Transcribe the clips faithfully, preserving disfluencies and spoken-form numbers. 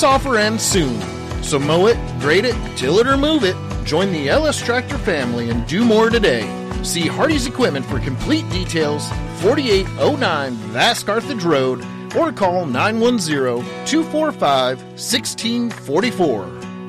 This offer ends soon. So mow it, grade it, till it or move it. Join the L S Tractor family and do more today. See Hardy's Equipment for complete details, forty-eight oh nine Vast Carthage Road, or call nine one zero, two four five, one six four four.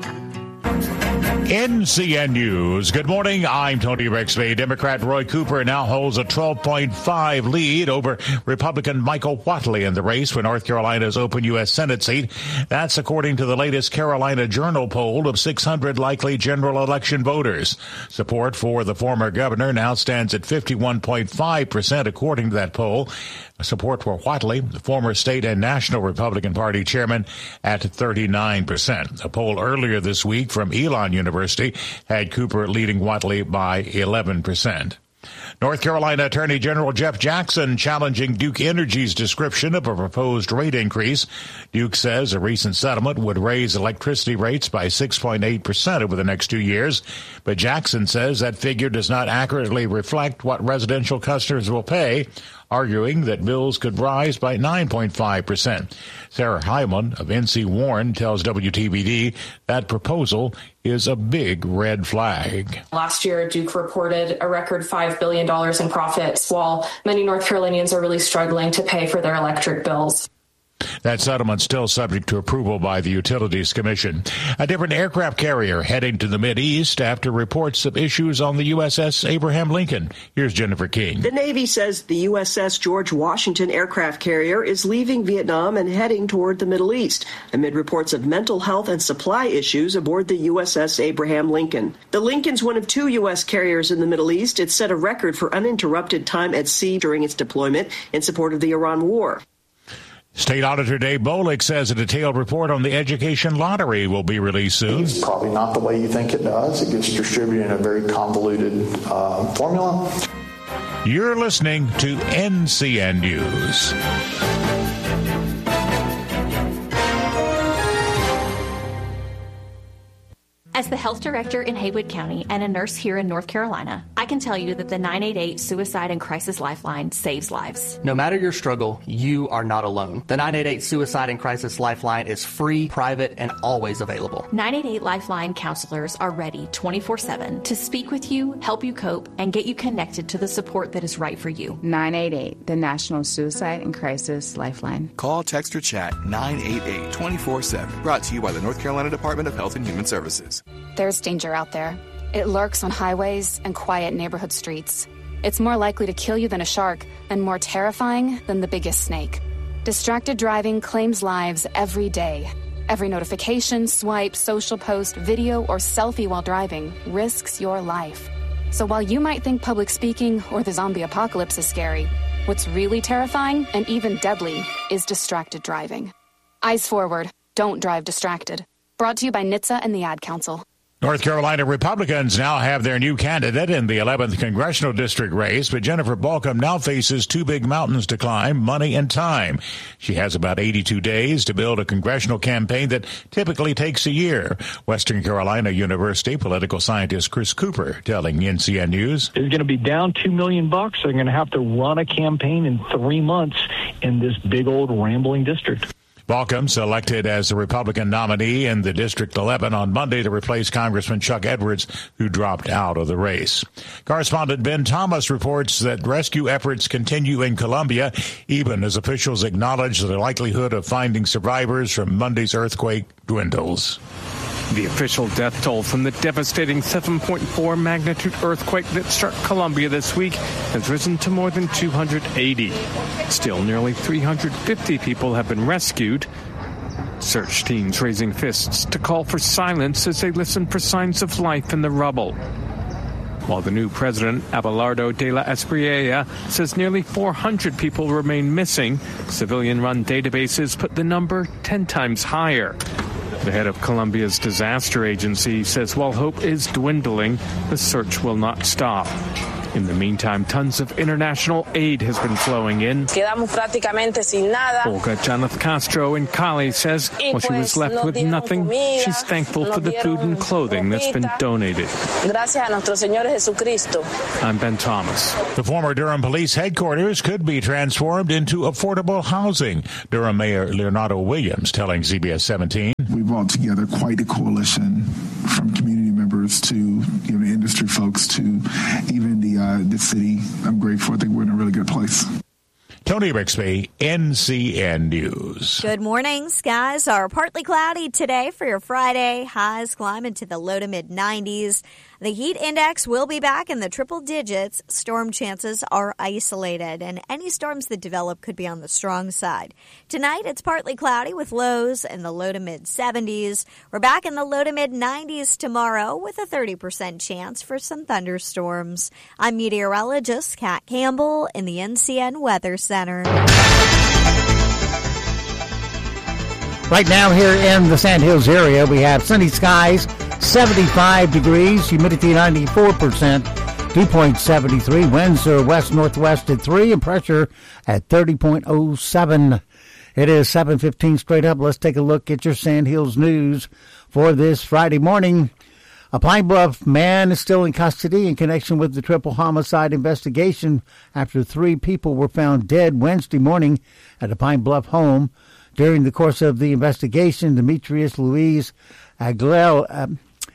N C N News. Good morning. I'm Tony Rixby. Democrat Roy Cooper now holds a twelve point five lead over Republican Michael Whatley in the race for North Carolina's open U S Senate seat. That's according to the latest Carolina Journal poll of six hundred likely general election voters. Support for the former governor now stands at fifty-one point five percent according to that poll. Support for Whatley, the former state and national Republican Party chairman, at thirty-nine percent. A poll earlier this week from Elon University had Cooper leading Whatley by eleven percent. North Carolina Attorney General Jeff Jackson challenging Duke Energy's description of a proposed rate increase. Duke says a recent settlement would raise electricity rates by six point eight percent over the next two years. But Jackson says that figure does not accurately reflect what residential customers will pay, arguing that bills could rise by nine point five percent. Sarah Hyman of N C Warren tells W T V D that proposal is a big red flag. Last year, Duke reported a record five billion dollars in profits, while many North Carolinians are really struggling to pay for their electric bills. That settlement still subject to approval by the Utilities Commission. A different aircraft carrier heading to the Mideast after reports of issues on the U S S Abraham Lincoln. Here's Jennifer King. The Navy says the U S S George Washington aircraft carrier is leaving Vietnam and heading toward the Middle East amid reports of mental health and supply issues aboard the U S S Abraham Lincoln. The Lincoln's one of two U S carriers in the Middle East. It set a record for uninterrupted time at sea during its deployment in support of the Iran war. State Auditor Dave Bolick says a detailed report on the education lottery will be released soon. It's probably not the way you think it does. It gets distributed in a very convoluted uh, formula. You're listening to N C N News. As the health director in Haywood County and a nurse here in North Carolina, I can tell you that the nine eight eight Suicide and Crisis Lifeline saves lives. No matter your struggle, you are not alone. The nine eight eight Suicide and Crisis Lifeline is free, private, and always available. nine eight eight Lifeline counselors are ready twenty-four seven to speak with you, help you cope, and get you connected to the support that is right for you. nine eight eight, the National Suicide and Crisis Lifeline. Call, text, or chat nine eight eight, twenty-four seven. Brought to you by the North Carolina Department of Health and Human Services. There's danger out there. It lurks on highways and quiet neighborhood streets. It's more likely to kill you than a shark, and more terrifying than the biggest snake. Distracted driving claims lives every day. Every notification, swipe, social post, video, or selfie while driving risks your life. So while you might think public speaking or the zombie apocalypse is scary, what's really terrifying and even deadly is distracted driving. Eyes forward. Don't drive distracted. Brought to you by N H T S A and the Ad Council. North Carolina Republicans now have their new candidate in the eleventh congressional district race, but Jennifer Balcom now faces two big mountains to climb, money and time. She has about eighty-two days to build a congressional campaign that typically takes a year. Western Carolina University political scientist Chris Cooper telling N C N News. They're going to be down two million bucks. They're going to have to run a campaign in three months in this big old rambling district. Balcom selected as the Republican nominee in the District eleven on Monday to replace Congressman Chuck Edwards, who dropped out of the race. Correspondent Ben Thomas reports that rescue efforts continue in Colombia, even as officials acknowledge the likelihood of finding survivors from Monday's earthquake dwindles. The official death toll from the devastating seven point four magnitude earthquake that struck Colombia this week has risen to more than two hundred eighty. Still, nearly three hundred fifty people have been rescued. Search teams raising fists to call for silence as they listen for signs of life in the rubble. While the new president, Abelardo de la Espriella, says nearly four hundred people remain missing, civilian-run databases put the number ten times higher. The head of Colombia's disaster agency says while hope is dwindling, the search will not stop. In the meantime, tons of international aid has been flowing in. Quedamos prácticamente sin nada. Olga Janeth Castro in Cali says while she was left with nothing, she's thankful for the food and clothing that's been donated. Gracias a nuestro Señor Jesucristo. I'm Ben Thomas. The former Durham Police headquarters could be transformed into affordable housing. Durham Mayor Leonardo Williams telling C B S seventeen. brought together quite a coalition from community members to you know, industry folks to even the uh, the city. I'm grateful. I think we're in a really good place. Tony Rixby, N C N News. Good morning. Skies are partly cloudy today for your Friday. Highs climb into the low to mid nineties. The heat index will be back in the triple digits. Storm chances are isolated, and any storms that develop could be on the strong side. Tonight, it's partly cloudy with lows in the low to mid seventies. We're back in the low to mid nineties tomorrow with a thirty percent chance for some thunderstorms. I'm meteorologist Kat Campbell in the N C N Weather Center. Right now here in the Sand Hills area, we have sunny skies, seventy-five degrees, humidity ninety-four percent, dew point seven three, winds are west-northwest at three, and pressure at thirty point oh seven. It is seven fifteen straight up. Let's take a look at your Sand Hills news for this Friday morning. A Pine Bluff man is still in custody in connection with the triple homicide investigation after three people were found dead Wednesday morning at a Pine Bluff home. During the course of the investigation, Demetrius Louise Aguel, uh,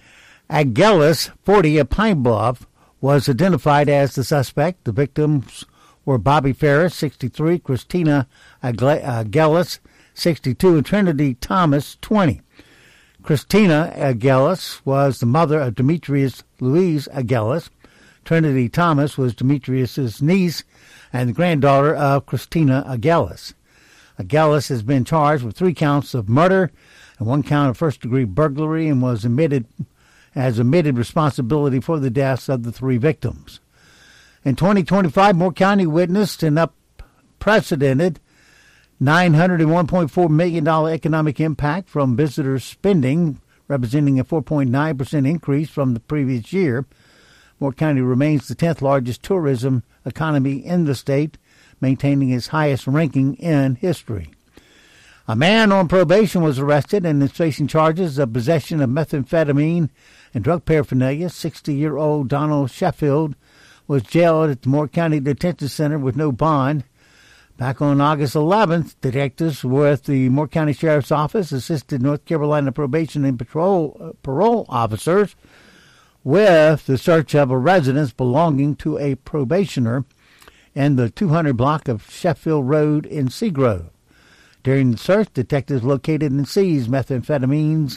Agelis, forty, of Pine Bluff, was identified as the suspect. The victims were Bobby Ferris, sixty-three, Christina Agelis, sixty-two, and Trinity Thomas, twenty. Christina Agelis was the mother of Demetrius Louise Agelis. Trinity Thomas was Demetrius's niece and the granddaughter of Christina Agelis. Agelis has been charged with three counts of murder and one count of first-degree burglary and was admitted has admitted responsibility for the deaths of the three victims. In twenty twenty-five, Moore County witnessed an unprecedented nine hundred one point four million dollars economic impact from visitor spending, representing a four point nine percent increase from the previous year. Moore County remains the tenth largest tourism economy in the state, maintaining its highest ranking in history. A man on probation was arrested and is facing charges of possession of methamphetamine and drug paraphernalia. sixty-year-old Donald Sheffield was jailed at the Moore County Detention Center with no bond. Back on August eleventh, detectives with the Moore County Sheriff's Office assisted North Carolina probation and patrol, uh, parole officers with the search of a residence belonging to a probationer in the two hundred block of Sheffield Road in Seagrove. During the search, detectives located and seized methamphetamines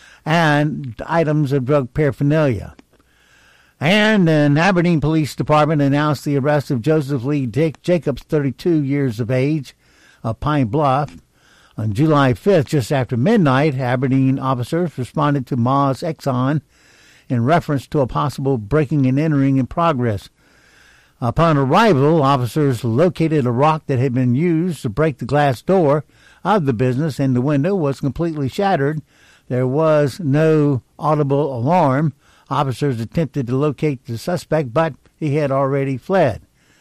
and items of drug paraphernalia. And an Aberdeen Police Department announced the arrest of Joseph Lee Dick Jacobs, thirty-two years of age, of Pine Bluff. On July fifth, just after midnight, Aberdeen officers responded to Moz Exxon in reference to a possible breaking and entering in progress. Upon arrival, officers located a rock that had been used to break the glass door of the business, and the window was completely shattered. There was no audible alarm. Officers attempted to locate the suspect, but he had already fled.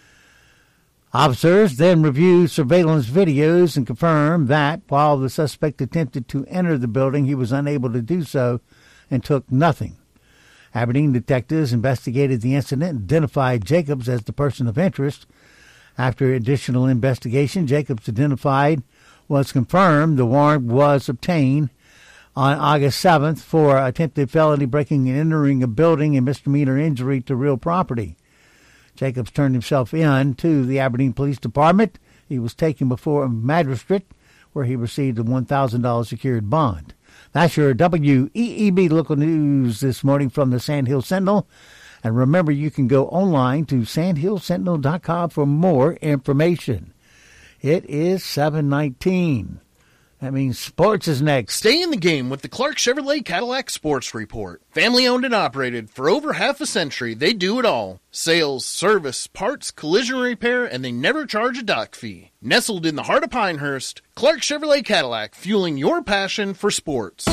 Officers then reviewed surveillance videos and confirmed that while the suspect attempted to enter the building, he was unable to do so and took nothing. Aberdeen detectives investigated the incident and identified Jacobs as the person of interest. After additional investigation, Jacobs identified was confirmed. The warrant was obtained on August seventh for attempted felony breaking and entering a building and misdemeanor injury to real property. Jacobs turned himself in to the Aberdeen Police Department. He was taken before a magistrate where he received a one thousand dollars secured bond. That's your W E E B local news this morning from the Sand Hill Sentinel. And remember, you can go online to sand hill sentinel dot com for more information. It is seven nineteen. That means sports is next. Stay in the game with the Clark Chevrolet Cadillac Sports Report. Family owned and operated for over half a century, they do it all. Sales, service, parts, collision repair, and they never charge a dock fee. Nestled in the heart of Pinehurst, Clark Chevrolet Cadillac, fueling your passion for sports.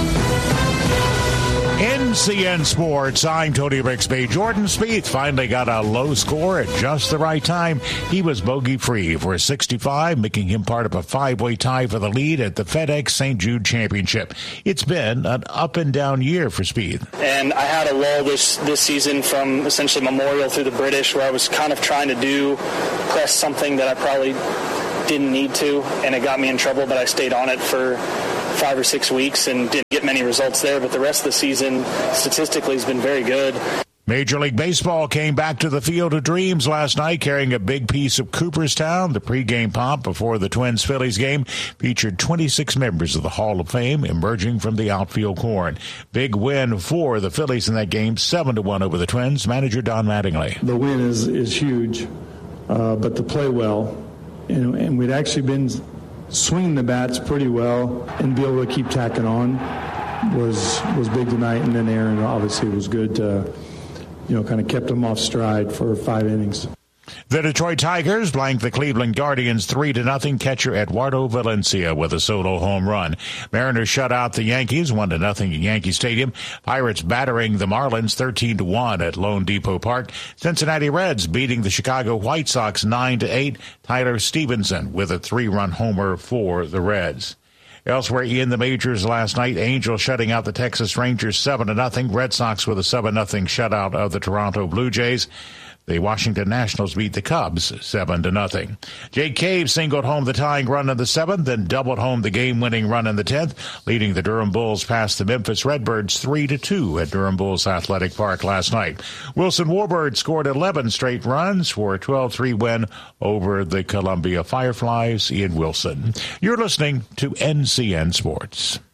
N C N Sports, I'm Tony Rixby. Jordan Spieth finally got a low score at just the right time. He was bogey-free for sixty-five, making him part of a five-way tie for the lead at the FedEx Saint Jude Championship. It's been an up-and-down year for Spieth. And I had a lull this, this season from essentially Memorial through the British, where I was kind of trying to do, press something that I probably didn't need to, and it got me in trouble, but I stayed on it for five or six weeks and didn't get many results there, but the rest of the season statistically has been very good. Major League Baseball came back to the Field of Dreams last night carrying a big piece of Cooperstown. The pregame pomp before the Twins-Phillies game featured twenty-six members of the Hall of Fame emerging from the outfield corn. Big win for the Phillies in that game, seven to one over the Twins. Manager Don Mattingly. The win is, is huge, uh, but to play well, and, and we'd actually been swinging the bats pretty well and be able to keep tacking on was, was big tonight. And then Aaron obviously was good to, you know, kind of kept them off stride for five innings. The Detroit Tigers blanked the Cleveland Guardians three to nothing. Catcher Eduardo Valencia with a solo home run. Mariners shut out the Yankees one to nothing at Yankee Stadium. Pirates battering the Marlins thirteen to one at Lone Depot Park. Cincinnati Reds beating the Chicago White Sox nine to eight. Tyler Stevenson with a three-run homer for the Reds. Elsewhere in the majors last night, Angels shutting out the Texas Rangers seven to nothing. Red Sox with a seven nothing shutout of the Toronto Blue Jays. The Washington Nationals beat the Cubs seven to nothing. Jake Cave singled home the tying run in the seventh, then doubled home the game-winning run in the tenth, leading the Durham Bulls past the Memphis Redbirds three to two at Durham Bulls Athletic Park last night. Wilson Warbird scored eleven straight runs for a twelve three win over the Columbia Fireflies in Wilson. You're listening to N C N Sports.